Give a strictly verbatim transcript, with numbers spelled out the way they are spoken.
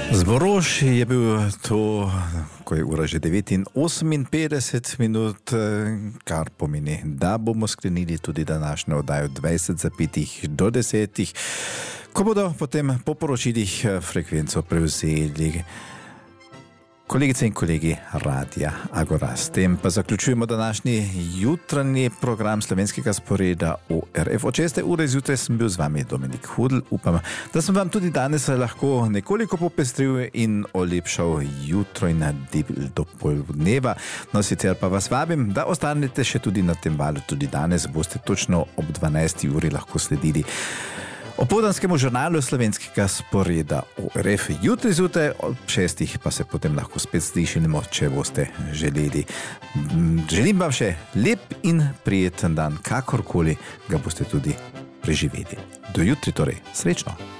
Zborož je bil to, ko je ura že devet in oseminpetdeset minut, kar pomeni, da bomo sklenili tudi današnjo oddajo dvajset zapetih do desetih, ko bodo potem po poročilih frekvenco prevzeli kolegice in kolegi Radia Agora. S tem pa zaključujemo današnji jutranji program slovenskega sporeda O R F. Od šeste ure zjutraj sem bil z vami Dominik Hudl. Upam, da sem vam tudi danes lahko nekoliko popestril in olepšal jutro in del do poldneva. No, sicer pa vas vabim, da ostanete še tudi na tem valu. Tudi danes boste točno ob dvanajsti uri lahko sledili opoldanskemu žurnalu slovenskega sporeda O R F. Jutri zjutraj ob šestih pa se potem lahko spet slišimo, če boste želeli. Želim vam še lep in prijeten dan, kakorkoli ga boste tudi preživeli. Do jutri torej, srečno!